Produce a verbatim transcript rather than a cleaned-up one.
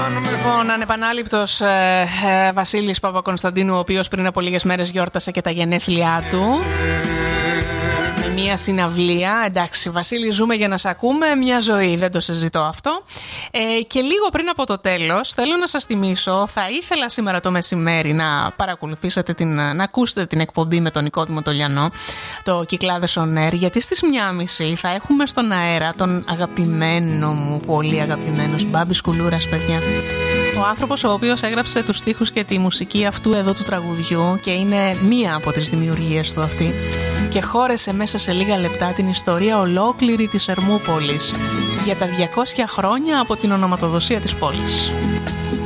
Λοιπόν, ανεπανάληπτος ε, ε, Βασίλης Παπακωνσταντίνου, ο οποίος πριν από λίγες μέρες γιόρτασε και τα γενέθλιά του. Με μια συναυλία. Εντάξει, Βασίλη, ζούμε για να σ' ακούμε. Μια ζωή, δεν το συζητώ αυτό. Ε, και λίγο πριν από το τέλος, θέλω να σας θυμίσω, θα ήθελα σήμερα το μεσημέρι να παρακολουθήσετε, την, να ακούσετε την εκπομπή με τον Νικόδημο Τολιανό, το Κυκλάδες on Air, γιατί στις μία και μισή θα έχουμε στον αέρα τον αγαπημένο μου, πολύ αγαπημένο Μπάμπη Σκουλούρας, παιδιά. Ο άνθρωπος ο οποίος έγραψε τους στίχους και τη μουσική αυτού εδώ του τραγουδιού και είναι μία από τις δημιουργίες του αυτή και χώρεσε μέσα σε λίγα λεπτά την ιστορία ολόκληρη της Ερμούπολης για τα διακόσια χρόνια από την ονοματοδοσία της πόλης.